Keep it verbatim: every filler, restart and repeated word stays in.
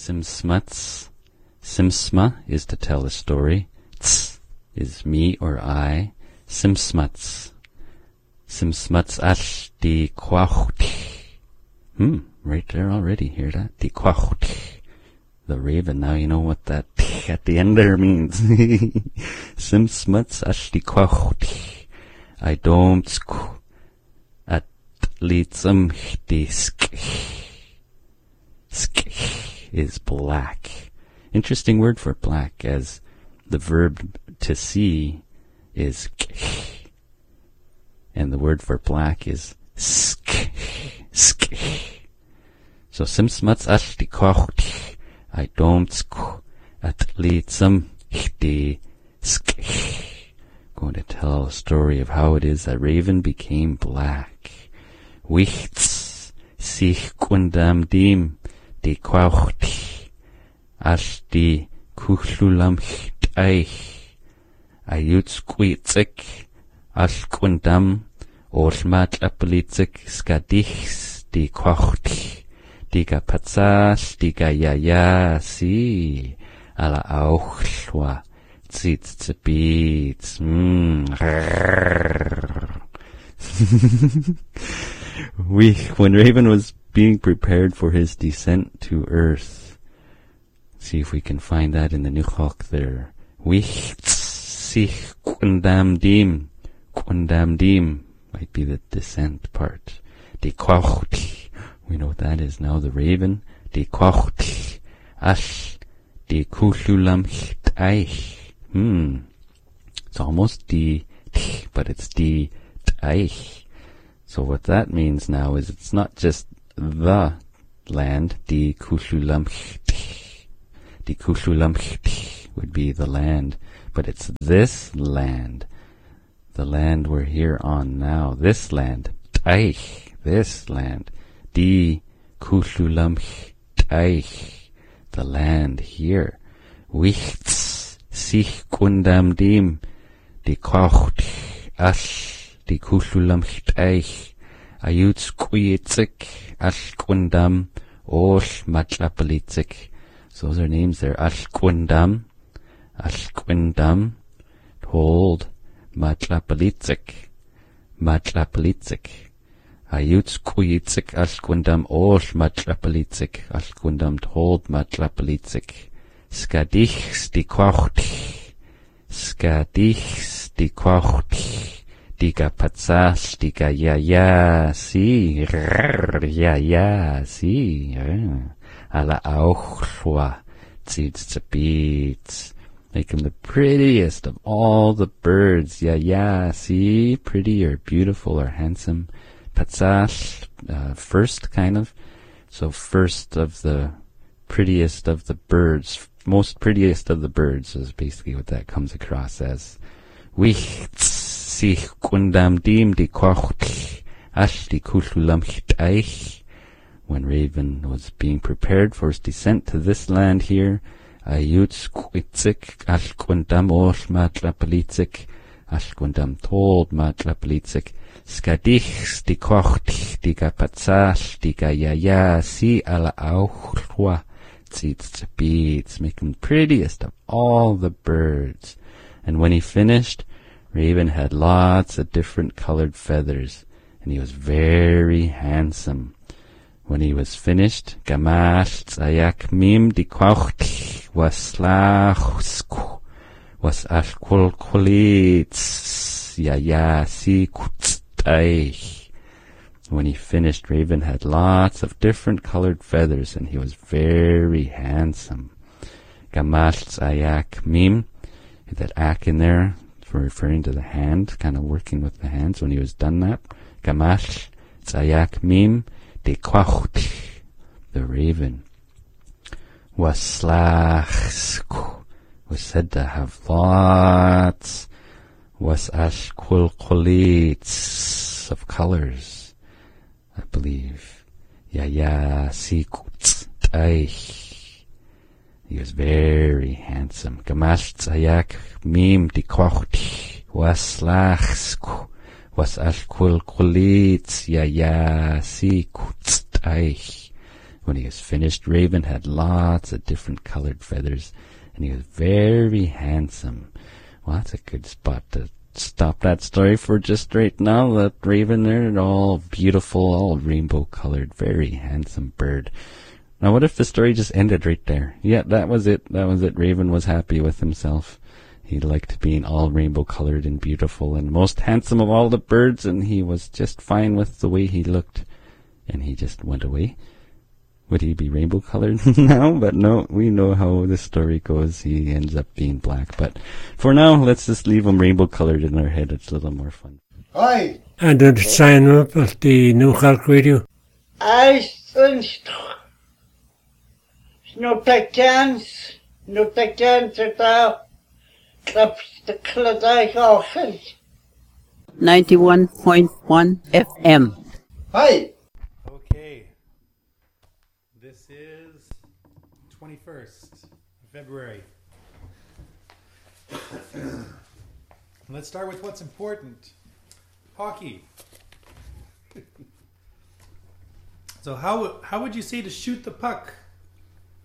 Simsmuts. Simsma is to tell a story. Ts is me or I. Simsmuts. Simsmuts ash di quahuti. Hmm, right there already. Hear that? Di quahuti. The raven. Now you know what that at the end there means. Simsmuts ash di quahuti. I don't sku. At litsum di sk. Sk is black. Interesting word for black, as the verb to see is k, and the word for black is sk. Sk. So simsmuts ashti kocht. I don't sku at litsum di sk. Going to tell a story of how it is that raven became black. Wichts sich kundam dim di quauchti ashti kuchlulam cht'eich ayutz quitzik ashkundam olmat apelitzik skadichs di quauchti diga patzas diga yaya si ala auchlwa tzitz tzibitz mm. We, when Raven was being prepared for his descent to earth, see if we can find that in the Nuchok there. Wichts sich kundam dim. Kundam dim might be the descent part. Die quauchti. We know what that is now, the raven. Die quauchti. Ash. Die kuchlulam cht'eich. Hmm. It's almost die, but it's die t'eich. So what that means now is it's not just the land, di kushulamchti. Di kushulamchti would be the land, but it's this land. The land we're here on now. This land. T'eich. This land. Di kushulamchti. The land here. Wichts sich kundam dim. Di kocht ash. Die kushulam cht'eich, ayutz quitzik, ashkundam, osh matlapalitzik. So those are names there. Ashkundam, ashkundam, hold, matlapalitzik, matlapalitzik. Ayutz quitzik, ashkundam, osh matlapalitzik, ashkundam, hold, matlapalitzik. Skadichs, die quauchti, skadichs, die quauchti. Diga patzas, diga ya ya, si, rrr, ya ya, si, ala auchwa, tzitz tzabitz. Make him the prettiest of all the birds, ya ya, si, pretty or beautiful or handsome. Patzas, uh, first kind of, so first of the prettiest of the birds, most prettiest of the birds is basically what that comes across as. Wichts. Sich kundam dim di kocht ash di kushulam cht'eich. When Raven was being prepared for his descent to this land here, ayutz quitzik ash kundam osh matlapalitzik, ash kundam told matlapalitzik, skadichs di kocht diga patzas diga yaya si ala auchwa tzitz tzabitz. Make him prettiest of all the birds. And when he finished, Raven had lots of different colored feathers, and he was very handsome. When he was finished, Gamash tzayak mim di quauchti waslachsku was ashkul kulitz yaya si kutz'eich. When he finished, Raven had lots of different colored feathers, and he was very handsome. Gamash tzayak mim, that ak in there, for referring to the hand, kind of working with the hands. When he was done that, Gamash tzayak mim de quauchti, the raven, waslachsku, was said to have lots, was ashkulkulitz, of colors, I believe. Yaya sikutz t'eich. He was very handsome. Gamash tzayak mim di kocht waslachsku was ashkul kulitz yaya si kutz'eich. When he was finished, Raven had lots of different colored feathers, and he was very handsome. Well, that's a good spot to stop that story for just right now. That Raven there, all beautiful, all rainbow-colored, very handsome bird. Now, what if the story just ended right there? Yeah, that was it. That was it. Raven was happy with himself. He liked being all rainbow-colored and beautiful and most handsome of all the birds, and he was just fine with the way he looked. And he just went away. Would he be rainbow-colored now? But no, we know how the story goes. He ends up being black. But for now, let's just leave him rainbow-colored in our head. It's a little more fun. Hi. And did it sign up at the New Cork Radio? I think no pecans, no pecans at all. That's the Clydach Orchid. ninety-one point one F M. Hi. Okay. This is twenty-first of February. Let's start with what's important. Hockey. So how how would you say to shoot the puck